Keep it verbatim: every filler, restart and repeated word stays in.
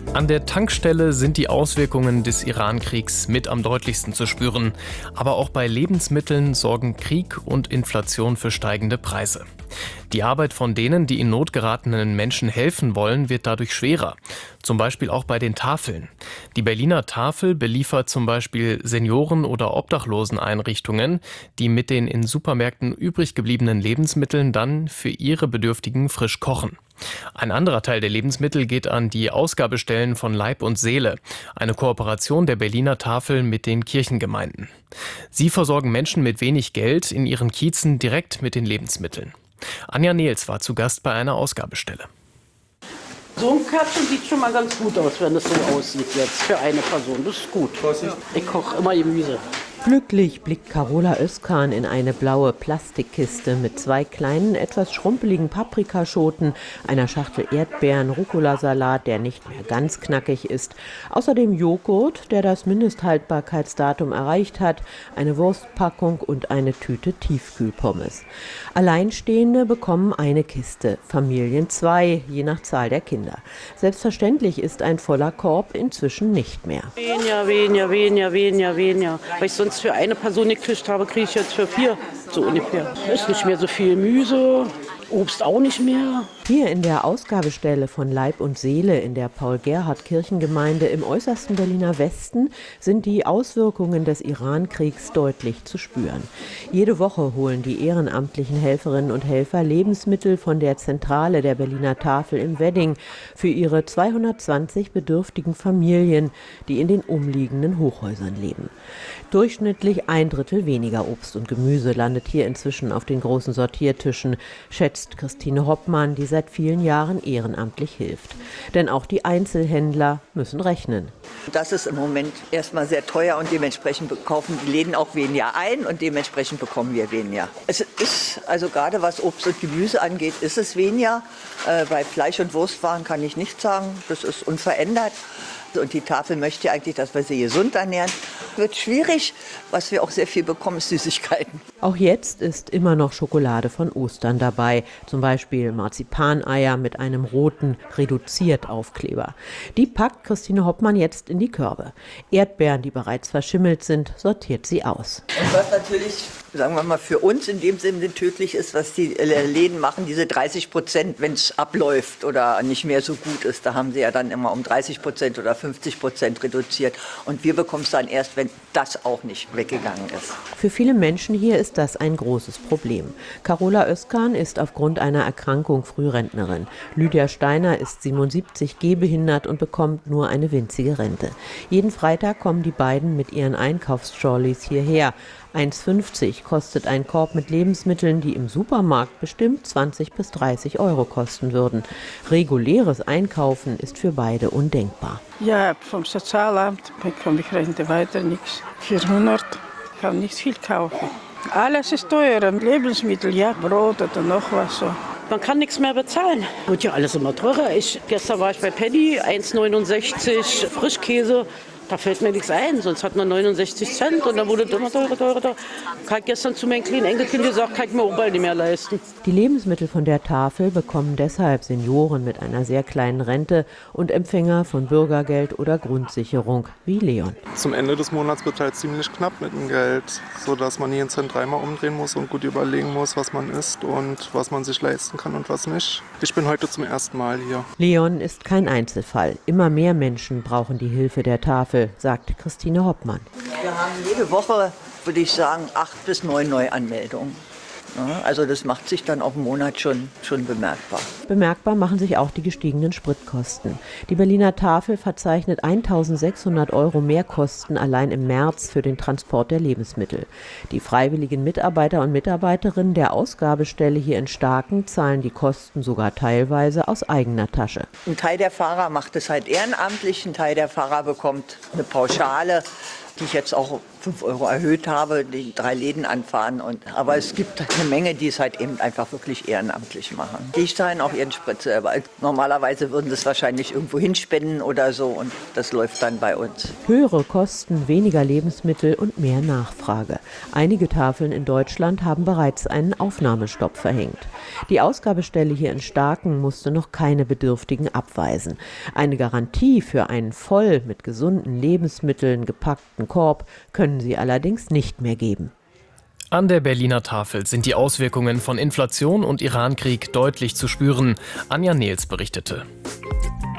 An der Tankstelle sind die Auswirkungen des Iran-Kriegs mit am deutlichsten zu spüren. Aber auch bei Lebensmitteln sorgen Krieg und Inflation für steigende Preise. Die Arbeit von denen, die in Not geratenen Menschen helfen wollen, wird dadurch schwerer. Zum Beispiel auch bei den Tafeln. Die Berliner Tafel beliefert zum Beispiel Senioren- oder Obdachloseneinrichtungen, die mit den in Supermärkten übrig gebliebenen Lebensmitteln dann für ihre Bedürftigen frisch kochen. Ein anderer Teil der Lebensmittel geht an die Ausgabestellen von Leib und Seele, eine Kooperation der Berliner Tafel mit den Kirchengemeinden. Sie versorgen Menschen mit wenig Geld in ihren Kiezen direkt mit den Lebensmitteln. Anja Nehls war zu Gast bei einer Ausgabestelle. So ein Karton sieht schon mal ganz gut aus, wenn es so aussieht jetzt für eine Person. Das ist gut. Ich koche immer Gemüse. Glücklich blickt Carola Özkan in eine blaue Plastikkiste mit zwei kleinen, etwas schrumpeligen Paprikaschoten, einer Schachtel Erdbeeren, Rucola-Salat, der nicht mehr ganz knackig ist, außerdem Joghurt, der das Mindesthaltbarkeitsdatum erreicht hat, eine Wurstpackung und eine Tüte Tiefkühlpommes. Alleinstehende bekommen eine Kiste, Familien zwei, je nach Zahl der Kinder. Selbstverständlich ist ein voller Korb inzwischen nicht mehr. Weniger, weniger, weniger, weniger, weniger. Weil ich sonst für eine Person gekriegt habe, kriege ich jetzt für vier, so ungefähr. Ist nicht mehr so viel Gemüse, Obst auch nicht mehr. Hier in der Ausgabestelle von Leib und Seele in der Paul-Gerhardt-Kirchengemeinde im äußersten Berliner Westen sind die Auswirkungen des Iran-Kriegs deutlich zu spüren. Jede Woche holen die ehrenamtlichen Helferinnen und Helfer Lebensmittel von der Zentrale der Berliner Tafel im Wedding für ihre zweihundertzwanzig bedürftigen Familien, die in den umliegenden Hochhäusern leben. Durchschnittlich ein Drittel weniger Obst und Gemüse landet hier inzwischen auf den großen Sortiertischen, schätzt Christine Hoppmann, die seit vielen Jahren ehrenamtlich hilft. Denn auch die Einzelhändler müssen rechnen. Das ist im Moment erstmal sehr teuer und dementsprechend kaufen die Läden auch weniger ein und dementsprechend bekommen wir weniger. Es ist, also gerade was Obst und Gemüse angeht, ist es weniger. Äh, bei Fleisch- und Wurstwaren kann ich nicht sagen, das ist unverändert. Und die Tafel möchte eigentlich, dass wir sie gesund ernähren. Wird schwierig. Was wir auch sehr viel bekommen, ist Süßigkeiten. Auch jetzt ist immer noch Schokolade von Ostern dabei. Zum Beispiel Marzipaneier mit einem roten Reduziert-Aufkleber. Die packt Christine Hoppmann jetzt in die Körbe. Erdbeeren, die bereits verschimmelt sind, sortiert sie aus. Und was natürlich, sagen wir mal, für uns in dem Sinne tödlich ist, was die Läden machen, diese dreißig Prozent, wenn es abläuft oder nicht mehr so gut ist. Da haben sie ja dann immer um dreißig Prozent oder fünfzig Prozent reduziert. Und wir bekommen es dann erst, wenn das auch nicht weggegangen ist. Für viele Menschen hier ist das ein großes Problem. Carola Özkan ist aufgrund einer Erkrankung Frührentnerin. Lydia Steiner ist siebenundsiebzig, gehbehindert und bekommt nur eine winzige Rente. Jeden Freitag kommen die beiden mit ihren Einkaufstrolleys hierher. eins fünfzig kostet ein Korb mit Lebensmitteln, die im Supermarkt bestimmt zwanzig bis dreißig Euro kosten würden. Reguläres Einkaufen ist für beide undenkbar. Ja, vom Sozialamt bekomme ich Rente weiter nichts. vierhundert kann nicht viel kaufen. Alles ist teurer, Lebensmittel, ja, Brot oder noch was so. Man kann nichts mehr bezahlen. Wird ja alles immer teurer. Ich, gestern war ich bei Penny, eins neunundsechzig Frischkäse. Da fällt mir nichts ein, sonst hat man neunundsechzig Cent und dann wurde es immer teurer, teurer, teurer. Ich habe gestern zu meinem kleinen Enkelkind gesagt, kann ich mir auch bald nicht mehr leisten. Die Lebensmittel von der Tafel bekommen deshalb Senioren mit einer sehr kleinen Rente und Empfänger von Bürgergeld oder Grundsicherung wie Leon. Zum Ende des Monats wird halt ziemlich knapp mit dem Geld, sodass man jeden Cent dreimal umdrehen muss und gut überlegen muss, was man isst und was man sich leisten kann und was nicht. Ich bin heute zum ersten Mal hier. Leon ist kein Einzelfall. Immer mehr Menschen brauchen die Hilfe der Tafel, sagt Christine Hoppmann. Wir haben jede Woche, würde ich sagen, acht bis neun Neuanmeldungen. Ja, also das macht sich dann auf den Monat schon, schon bemerkbar. Bemerkbar machen sich auch die gestiegenen Spritkosten. Die Berliner Tafel verzeichnet eintausendsechshundert Euro Mehrkosten allein im März für den Transport der Lebensmittel. Die freiwilligen Mitarbeiter und Mitarbeiterinnen der Ausgabestelle hier in Starken zahlen die Kosten sogar teilweise aus eigener Tasche. Ein Teil der Fahrer macht es halt ehrenamtlich, ein Teil der Fahrer bekommt eine Pauschale. die ich jetzt auch fünf Euro erhöht habe, die drei Läden anfahren. Und, aber es gibt eine Menge, die es halt eben einfach wirklich ehrenamtlich machen. Die zahlen auch ihren Sprit selber. Normalerweise würden sie es wahrscheinlich irgendwo hinspenden oder so und das läuft dann bei uns. Höhere Kosten, weniger Lebensmittel und mehr Nachfrage. Einige Tafeln in Deutschland haben bereits einen Aufnahmestopp verhängt. Die Ausgabestelle hier in Staaken musste noch keine Bedürftigen abweisen. Eine Garantie für einen voll mit gesunden Lebensmitteln gepackten Korb können sie allerdings nicht mehr geben. An der Berliner Tafel sind die Auswirkungen von Inflation und Irankrieg deutlich zu spüren. Anja Nehls berichtete.